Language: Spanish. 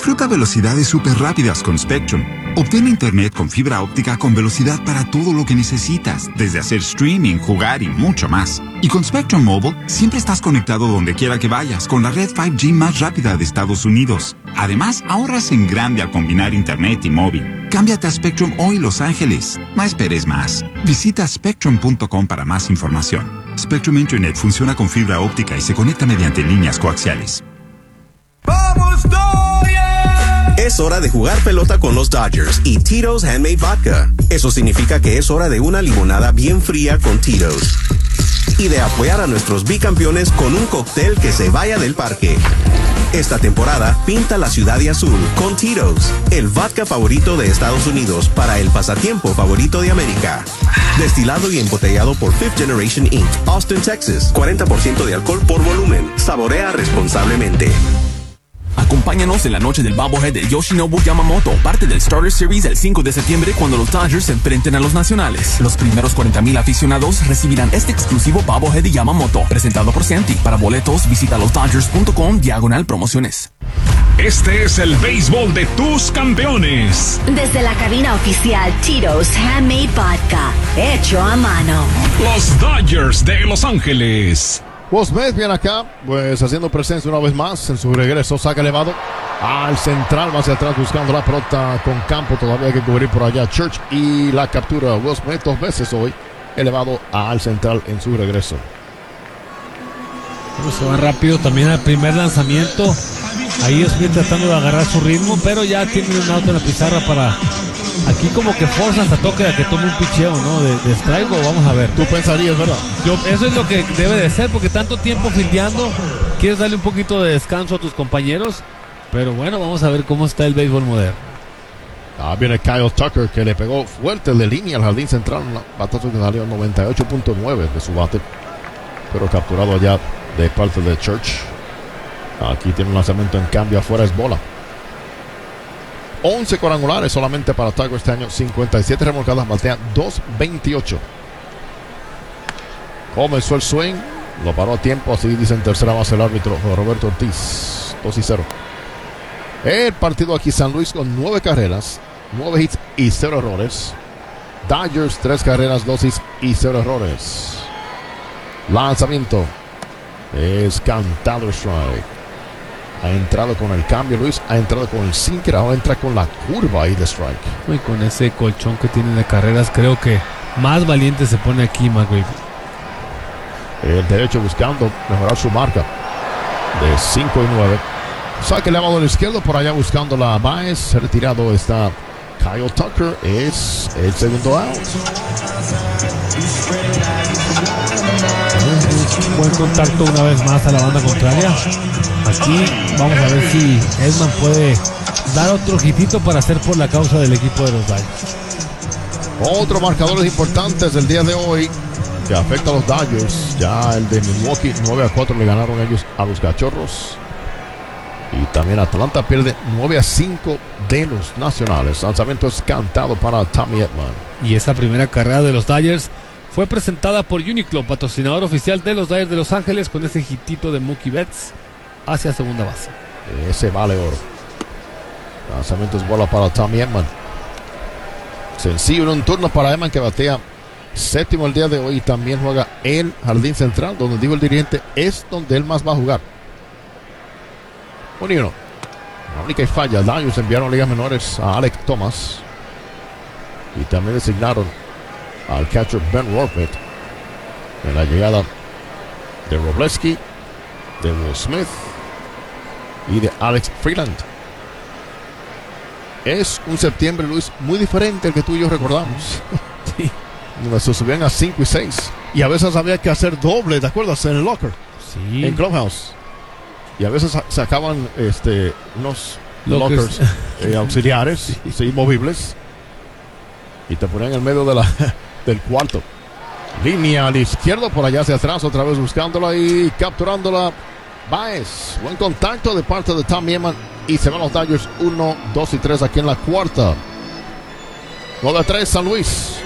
Disfruta velocidades súper rápidas con Spectrum. Obtén internet con fibra óptica con velocidad para todo lo que necesitas, desde hacer streaming, jugar y mucho más. Y con Spectrum Mobile, siempre estás conectado donde quiera que vayas con la red 5G más rápida de Estados Unidos. Además, ahorras en grande al combinar internet y móvil. Cámbiate a Spectrum hoy, Los Ángeles. No esperes más. Visita spectrum.com para más información. Spectrum Internet funciona con fibra óptica y se conecta mediante líneas coaxiales. ¡Vamos, Dodgers! Es hora de jugar pelota con los Dodgers y Tito's Handmade Vodka. Eso significa que es hora de una limonada bien fría con Tito's. Y de apoyar a nuestros bicampeones con un cóctel que se vaya del parque. Esta temporada, pinta la ciudad de azul con Tito's, el vodka favorito de Estados Unidos para el pasatiempo favorito de América. Destilado y embotellado por Fifth Generation Inc., Austin, Texas. 40% de alcohol por volumen. Saborea responsablemente. Acompáñanos en la noche del Bobblehead de Yoshinobu Yamamoto, parte del Starter Series el 5 de septiembre cuando los Dodgers se enfrenten a los Nacionales. Los primeros 40,000 aficionados recibirán este exclusivo Bobblehead de Yamamoto, presentado por Santi. Para boletos, visita losdodgers.com/promociones. Este es el béisbol de tus campeones. Desde la cabina oficial Tito's Handmade Vodka, hecho a mano. Los Dodgers de Los Ángeles. Will Smith viene acá, pues haciendo presencia una vez más en su regreso, saca elevado al central, va hacia atrás buscando la pelota con campo, todavía hay que cubrir por allá Church y la captura. Will Smith 2 veces hoy, elevado al central en su regreso. Se va rápido también al primer lanzamiento, ahí Smith tratando de agarrar su ritmo, pero ya tiene un auto en la pizarra para... Aquí como que forza hasta toque a que tome un picheo, ¿no? De strike, o vamos a ver. Tú pensarías, ¿verdad? Eso es lo que debe de ser, porque tanto tiempo fildeando, quieres darle un poquito de descanso a tus compañeros. Pero bueno, vamos a ver cómo está el béisbol moderno. Viene Kyle Tucker, que le pegó fuerte de línea al jardín central. Un batazo que salió 98.9 de su bate, pero capturado allá de parte de Church. Aquí tiene un lanzamiento en cambio afuera, es bola. 11 cuadrangulares solamente para Tucker este año, 57 remolcadas, batea 2.28. Comenzó el swing, lo paró a tiempo, así dice en tercera base el árbitro Roberto Ortiz. 2-0. El partido aquí, San Luis con 9 carreras, 9 hits y 0 errores. Dodgers 3 carreras, 2 hits y 0 errores. Lanzamiento es cantado, strike. Ha entrado con el cambio, Luis. Ha entrado con el sinker. Ahora entra con la curva ahí de strike. Y con ese colchón que tiene de carreras, creo que más valiente se pone aquí McGrady. El derecho buscando mejorar su marca de 5-9. Saque elevado al izquierdo, por allá buscando la Baez. Retirado está Kyle Tucker. Es el segundo out. Buen contacto una vez más a la banda contraria. Aquí vamos a ver si Edman puede dar otro hitito para hacer por la causa del equipo de los Dodgers. Otros marcadores importantes del día de hoy que afecta a los Dodgers. Ya el de Milwaukee 9-4 le ganaron ellos a los Cachorros. Y también Atlanta pierde 9-5 de los Nacionales. Lanzamiento es cantado para Tommy Edman. Y esa primera carrera de los Dodgers fue presentada por Uniqlo, patrocinador oficial de los Dodgers de Los Ángeles, con ese hitito de Mookie Betts hacia segunda base. Ese vale oro. Lanzamiento es bola para Tommy Edman. Sencillo en un turno para Edman, que batea séptimo el día de hoy y también juega el jardín central, donde dijo el dirigente es donde él más va a jugar. 1-1. La única falla, Dodgers enviaron a ligas menores a Alec Thomas y también designaron al catcher Ben Rortvedt en la llegada de Robleski, de Will Smith y de Alex Freeland. Es un septiembre, Luis, muy diferente al que tú y yo recordamos. Sí. Donde se subían a 5 y 6 y a veces había que hacer doble, ¿te acuerdas? En el locker, sí. En Clubhouse. Y a veces sacaban unos lockers auxiliares, sí, movibles, y te ponían en el medio de del cuarto. Línea al izquierdo, por allá hacia atrás, otra vez buscándola y capturándola. Baez, buen contacto de parte de Tommy Edman y se van los Dodgers 1, 2 y 3 aquí en la cuarta. 9-3 San Luis.